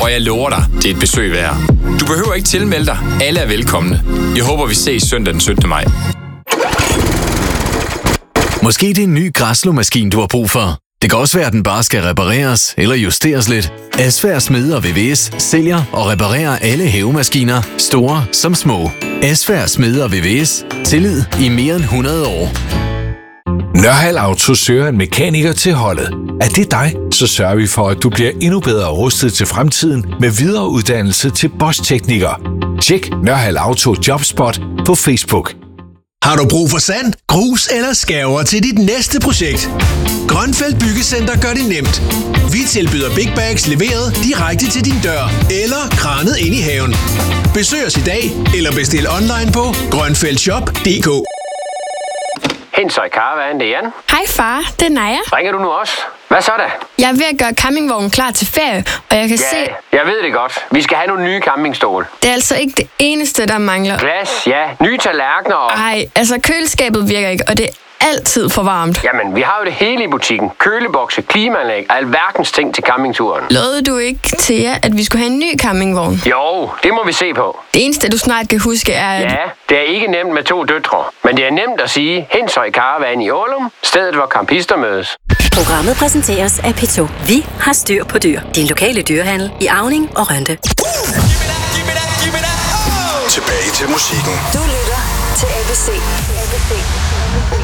Og jeg lover dig, det er et besøg værd. Du behøver ikke tilmelde dig. Alle er velkomne. Jeg håber, vi ses søndag den 17. maj. Måske det er en ny græsslåmaskine, du har brug for. Det kan også være, at den bare skal repareres eller justeres lidt. Asfær Smed og VVS sælger og reparerer alle havemaskiner, store som små. Asfær Smed og VVS. Tillid i mere end 100 år. Nørhald Auto søger en mekaniker til holdet. Er det dig, så sørger vi for, at du bliver endnu bedre rustet til fremtiden med videreuddannelse til Bosch-tekniker. Tjek Nørhald Auto Jobspot på Facebook. Har du brug for sand, grus eller skærver til dit næste projekt? Grønfeldt Byggecenter gør det nemt. Vi tilbyder big bags leveret direkte til din dør eller kranet ind i haven. Besøg os i dag eller bestil online på grønfeldtshop.dk. Hensøj Caravan, det er Jan. Hej far, det er Naja. Ringer du nu også? Hvad så da? Jeg er ved at gøre campingvognen klar til ferie, og jeg kan se... jeg ved det godt. Vi skal have nogle nye campingstole. Det er altså ikke det eneste, der mangler. Glas, ja. Nye tallerkener og... Ej, altså køleskabet virker ikke, og det er altid for varmt. Jamen, vi har jo det hele i butikken. Kølebokse, klimaanlæg og alverdens ting til campingturen. Lovede du ikke til jer, at vi skulle have en ny campingvogn? Jo, det må vi se på. Det eneste, du snart kan huske, er... Ja, det er ikke nemt med 2 døtre. Men det er nemt at sige Hensøj Caravan i Ålum, stedet hvor campister mødes. Programmet præsenteres af P2. Vi har styr på dyr. Din lokale dyrehandel i Auning og Rønde. Tilbage til musikken. Du lytter til ABC.